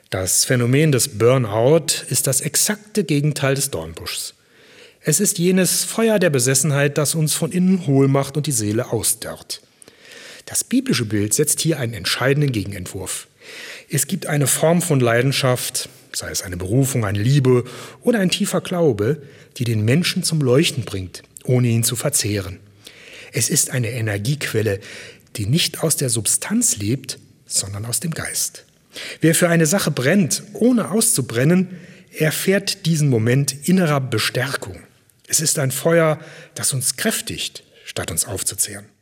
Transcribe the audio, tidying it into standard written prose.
Das Phänomen des Burnout ist das exakte Gegenteil des Dornbuschs. Es ist jenes Feuer der Besessenheit, das uns von innen hohl macht und die Seele ausdörrt. Das biblische Bild setzt hier einen entscheidenden Gegenentwurf. Es gibt eine Form von Leidenschaft, sei es eine Berufung, eine Liebe oder ein tiefer Glaube, die den Menschen zum Leuchten bringt, ohne ihn zu verzehren. Es ist eine Energiequelle, die nicht aus der Substanz lebt, sondern aus dem Geist. Wer für eine Sache brennt, ohne auszubrennen, erfährt diesen Moment innerer Bestärkung. Es ist ein Feuer, das uns kräftigt, statt uns aufzuzehren.